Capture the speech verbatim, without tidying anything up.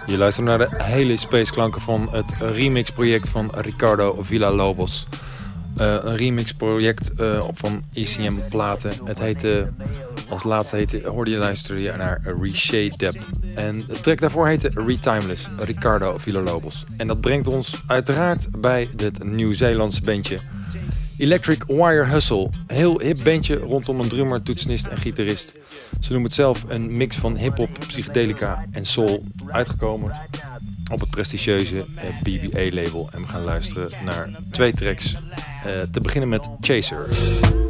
Je luistert naar de hele spaceklanken van het remixproject van Ricardo Villalobos. Uh, een remixproject uh, van E C M platen. Het heette, als laatste heette, hoorde je luisteren naar Reshade Dep. En de track daarvoor heette Retimeless, Ricardo Villalobos. En dat brengt ons uiteraard bij dit Nieuw-Zeelandse bandje Electric Wire Hustle. Heel hip bandje rondom een drummer, toetsenist en gitarist. Ze noemen het zelf een mix van hip-hop, psychedelica en soul. Uitgekomen op het prestigieuze B B A-label. En we gaan luisteren naar twee tracks. Uh, te beginnen met Chaser.